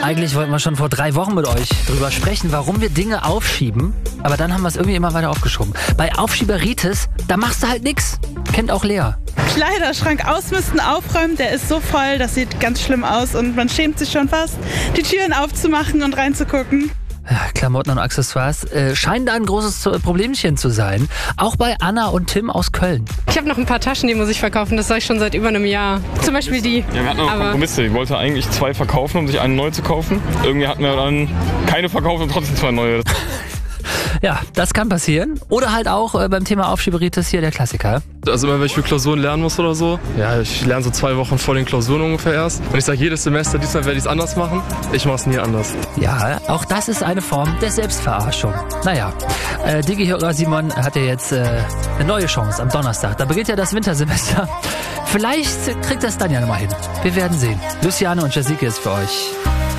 eigentlich wollten wir schon vor 3 Wochen mit euch drüber sprechen, warum wir Dinge aufschieben. Aber dann haben wir es irgendwie immer weiter aufgeschoben. Bei Aufschieberitis, da machst du halt nix. Kennt auch Lea. Kleiderschrank ausmisten, aufräumen, der ist so voll, das sieht ganz schlimm aus und man schämt sich schon fast, die Türen aufzumachen und reinzugucken. Ja, Klamotten und Accessoires scheinen da ein großes Problemchen zu sein. Auch bei Anna und Tim aus Köln. Ich habe noch ein paar Taschen, die muss ich verkaufen. Das sage ich schon seit über einem Jahr. Zum Beispiel die. Ja, wir hatten noch Kompromisse. Ich wollte eigentlich 2 verkaufen, um sich eine neue zu kaufen. Irgendwie hatten wir dann keine verkauft und trotzdem 2 neue. Ja, das kann passieren. Oder halt auch beim Thema Aufschieberitis hier der Klassiker. Also immer, wenn ich für Klausuren lernen muss oder so. Ja, ich lerne so 2 Wochen vor den Klausuren ungefähr erst. Und ich sage jedes Semester, diesmal werde ich es anders machen. Ich mache es nie anders. Ja, auch das ist eine Form der Selbstverarschung. Naja, Digi-Hörer Simon hat ja jetzt eine neue Chance am Donnerstag. Da beginnt ja das Wintersemester. Vielleicht kriegt er es dann ja nochmal hin. Wir werden sehen. Luciane und Jessica ist für euch.